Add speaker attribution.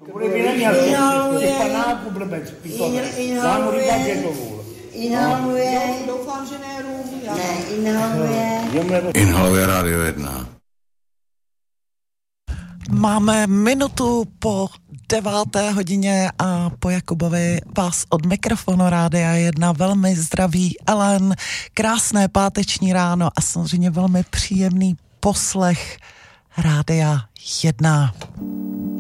Speaker 1: Doufám, že ne rum.
Speaker 2: Inhaluje Rádio 1.
Speaker 3: Máme minutu po 9:00 a po Jakubovi vás od mikrofonu Rádia 1 velmi zdraví Ellen, krásné páteční ráno a samozřejmě velmi příjemný poslech Rádia 1.